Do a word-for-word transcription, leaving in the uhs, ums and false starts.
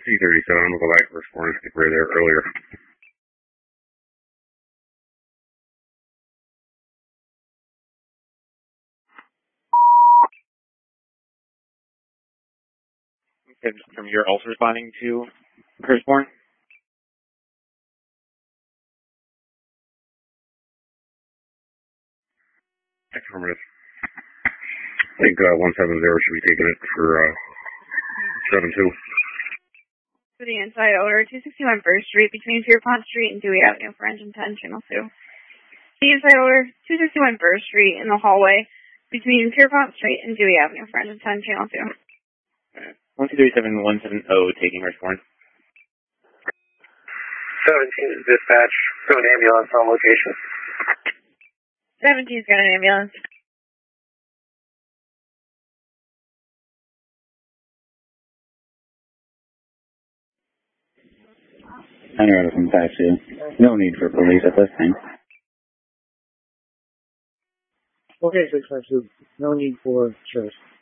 three thirty-seven, I'm going to go back to first floor and skip right there earlier. Okay, from you're also responding to firstborn? Affirmative. I think uh, one seven zero should be taking it for uh, seven two. For the inside odor, two sixty-one First Street between Pierpont Street and Dewey Avenue for engine ten, channel two. The inside odor, two sixty-one First Street in the hallway between Pierpont Street and Dewey Avenue for engine ten, channel two. Right. one two three seven one seven zero taking firstborn. seventeen is dispatch. Go to ambulance on location. seventeen's got an ambulance. Center out from five two. No need for police at this time. Okay, six five two. No need for sheriff.